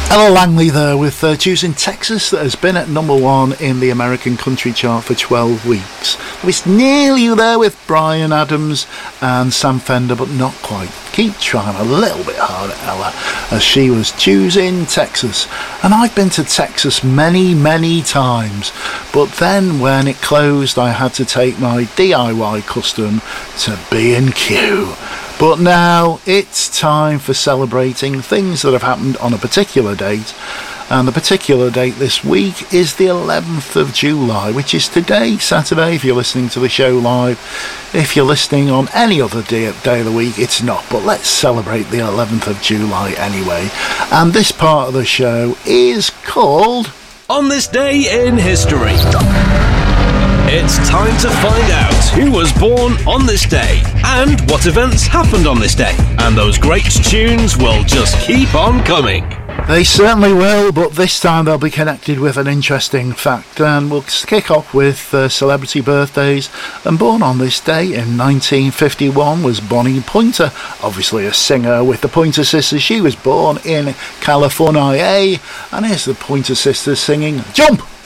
Ella Langley there with Choosing Texas, that has been at number one in the American country chart for 12 weeks. It's nearly there with Bryan Adams and Sam Fender, but not quite. Keep trying a little bit harder, Ella, as she was Choosing Texas. And I've been to Texas many times, but then when it closed I had to take my DIY custom to B&Q. But now it's time for celebrating things that have happened on a particular date, and the particular date this week is the 11th of July, which is today, Saturday, if you're listening to the show live. If you're listening on any other day of the week, it's not, but let's celebrate the 11th of July anyway. And this part of the show is called On This Day in History. It's time to find out who was born on this day and what events happened on this day. And those great tunes will just keep on coming. They certainly will, but this time they'll be connected with an interesting fact. And we'll kick off with celebrity birthdays. And born on this day in 1951 was Bonnie Pointer, obviously a singer with the Pointer Sisters. She was born in California, and here's the Pointer Sisters singing Jump!